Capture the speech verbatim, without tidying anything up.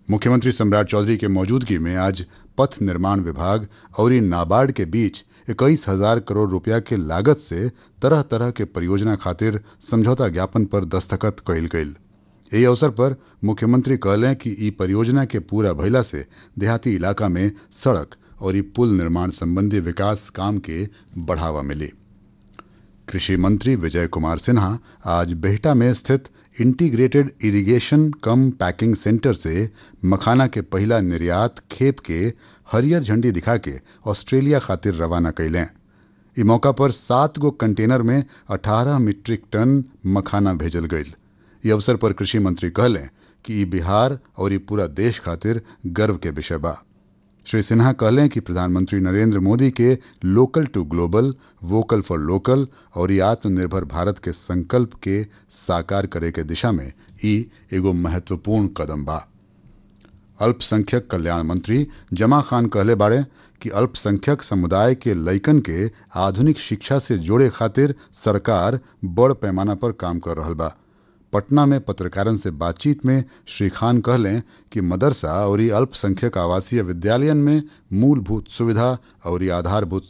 मुख्यमंत्री सम्राट चौधरी के मौजूदगी में आज पथ निर्माण विभाग और नाबार्ड के बीच इक्कीस हजार करोड़ रुपया के लागत से तरह तरह के परियोजना खातिर समझौता ज्ञापन पर दस्तखत कइल गइल। एही अवसर पर मुख्यमंत्री कहलें कि ई परियोजना के पूरा भइला से देहाती इलाका में सड़क और पुल निर्माण संबंधी विकास काम के बढ़ावा मिली। कृषि मंत्री विजय कुमार सिन्हा आज बेहटा में स्थित इंटीग्रेटेड इरिगेशन कम पैकिंग सेंटर से मखाना के पहला निर्यात खेप के हरियर झंडी दिखा के ऑस्ट्रेलिया खातिर रवाना कैलें। ई मौका पर सात गो कंटेनर में अठारह मीट्रिक टन मखाना भेजल गईल। ई अवसर पर कृषि मंत्री कहलें कि ई बिहार और ई पूरा देश खातिर गर्व के विषय बा। श्री सिन्हा कहलें कि प्रधानमंत्री नरेंद्र मोदी के local two global, vocal for local और ई आत्मनिर्भर भारत के संकल्प के साकार करे के दिशा में ई एगो महत्वपूर्ण कदम बा। अल्पसंख्यक कल्याण मंत्री जमा खान कहले बाड़े कि अल्पसंख्यक समुदाय के लइकन के आधुनिक शिक्षा से जोड़े खातिर सरकार बड़ पैमाना पर काम कर रहल बा। पटना में पत्रकारन से बातचीत में श्री खान कहलें कि मदरसा और अल्पसंख्यक आवासीय विद्यालयन में मूलभूत सुविधा और आधारभूत